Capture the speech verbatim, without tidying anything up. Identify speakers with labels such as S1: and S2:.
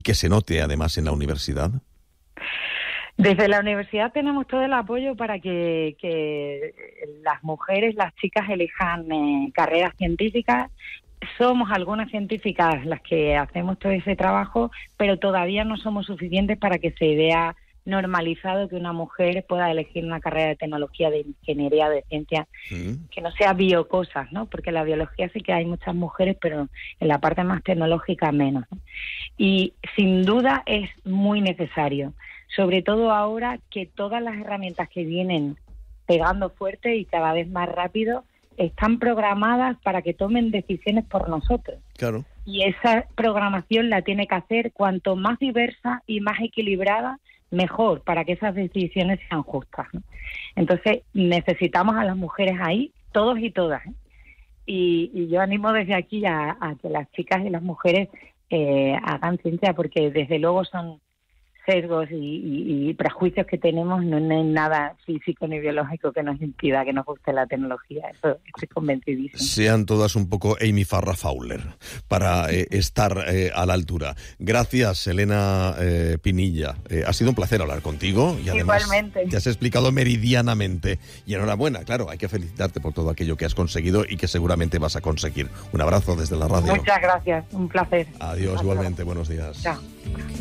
S1: que se note además en la universidad?
S2: Desde la universidad tenemos todo el apoyo para que, que las mujeres, las chicas elijan eh, carreras científicas. Somos algunas científicas las que hacemos todo ese trabajo, pero todavía no somos suficientes para que se vea normalizado que una mujer pueda elegir una carrera de tecnología, de ingeniería, de ciencia, mm. que no sea biocosas, ¿no? Porque en la biología sí que hay muchas mujeres, pero en la parte más tecnológica menos, ¿no? Y sin duda es muy necesario, sobre todo ahora que todas las herramientas que vienen pegando fuerte y cada vez más rápido están programadas para que tomen decisiones por nosotros.
S1: Claro.
S2: Y esa programación la tiene que hacer cuanto más diversa y más equilibrada, mejor, para que esas decisiones sean justas, ¿no? Entonces, necesitamos a las mujeres ahí, todos y todas, ¿eh? Y, y yo animo desde aquí a, a que las chicas y las mujeres eh, hagan ciencia, porque desde luego son sesgos y, y, y prejuicios que tenemos, no, no hay nada físico ni biológico que nos impida que nos guste la tecnología. Eso estoy convencidísima.
S1: Sean todas un poco Amy Farrah Fowler para eh, estar eh, a la altura. Gracias, Elena eh, Pinilla. Eh, ha sido un placer hablar contigo y además
S2: igualmente
S1: te has explicado meridianamente. Y enhorabuena, claro, hay que felicitarte por todo aquello que has conseguido y que seguramente vas a conseguir. Un abrazo desde la radio.
S2: Muchas gracias, un placer.
S1: Adiós,
S2: Hasta
S1: igualmente,
S2: luego.
S1: Buenos días.
S2: Chao.